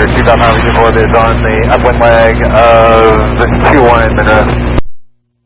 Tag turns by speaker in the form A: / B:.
A: 2.9 is on the upwind leg of 21 Monroe.